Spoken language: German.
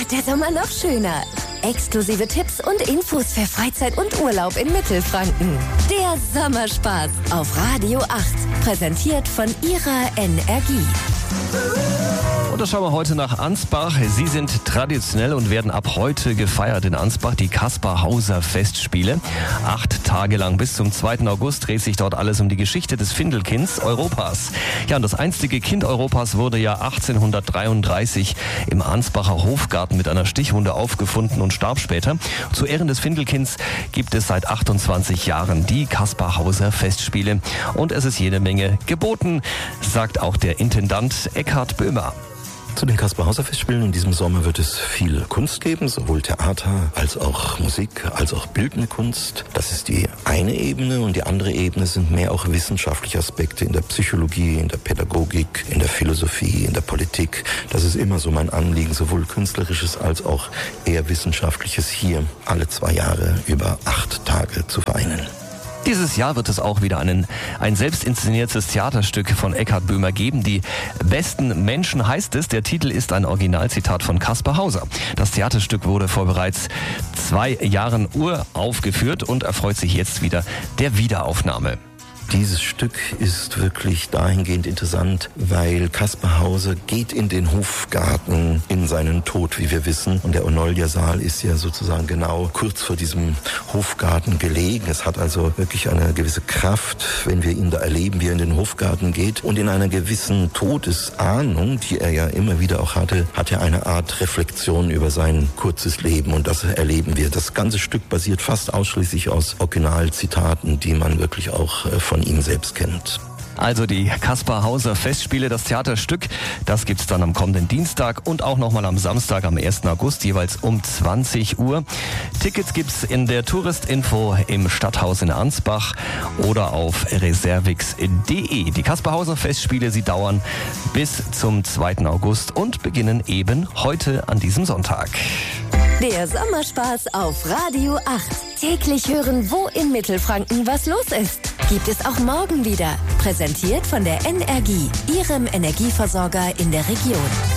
wird der Sommer noch schöner. Exklusive Tipps und Infos für Freizeit und Urlaub in Mittelfranken. Der Sommerspaß auf Radio 8. Präsentiert von Ihrer Energie. Und da schauen wir heute nach Ansbach. Sie sind traditionell und werden ab heute gefeiert in Ansbach, die Kaspar-Hauser Festspiele. 8 Tage lang bis zum 2. August dreht sich dort alles um die Geschichte des Findelkinds Europas. Ja, und das einstige Kind Europas wurde ja 1833 im Ansbacher Hofgarten mit einer Stichwunde aufgefunden und starb später. Zu Ehren des Findelkinds gibt es seit 28 Jahren die Kaspar-Hauser Festspiele. Und es ist jede Menge geboten, sagt auch der Intendant Eckhard Böhmer. Zu den Kaspar-Hauser-Festspielen in diesem Sommer wird es viel Kunst geben, sowohl Theater als auch Musik, als auch bildende Kunst. Das ist die eine Ebene, und die andere Ebene sind mehr auch wissenschaftliche Aspekte in der Psychologie, in der Pädagogik, in der Philosophie, in der Politik. Das ist immer so mein Anliegen, sowohl künstlerisches als auch eher wissenschaftliches hier alle 2 Jahre über 8 Tage zu vereinen. Dieses Jahr wird es auch wieder ein selbst inszeniertes Theaterstück von Eckhard Böhmer geben. Die besten Menschen heißt es. Der Titel ist ein Originalzitat von Kaspar Hauser. Das Theaterstück wurde vor bereits 2 Jahren uraufgeführt und erfreut sich jetzt wieder der Wiederaufnahme. Dieses Stück ist wirklich dahingehend interessant, weil Kaspar Hauser geht in den Hofgarten in seinen Tod, wie wir wissen. Und der Onolja-Saal ist ja sozusagen genau kurz vor diesem Hofgarten gelegen. Es hat also wirklich eine gewisse Kraft, wenn wir ihn da erleben, wie er in den Hofgarten geht. Und in einer gewissen Todesahnung, die er ja immer wieder auch hatte, hat er eine Art Reflexion über sein kurzes Leben. Und das erleben wir. Das ganze Stück basiert fast ausschließlich aus Originalzitaten, die man wirklich auch von ihm selbst kennt. Also die Kaspar Hauser Festspiele, das Theaterstück, das gibt's dann am kommenden Dienstag und auch nochmal am Samstag, am 1. August, jeweils um 20 Uhr. Tickets gibt's in der Touristinfo im Stadthaus in Ansbach oder auf reservix.de. Die Kaspar Hauser Festspiele, sie dauern bis zum 2. August und beginnen eben heute an diesem Sonntag. Der Sommerspaß auf Radio 8. Täglich hören, wo in Mittelfranken was los ist. Gibt es auch morgen wieder. Präsentiert von der Energie, Ihrem Energieversorger in der Region.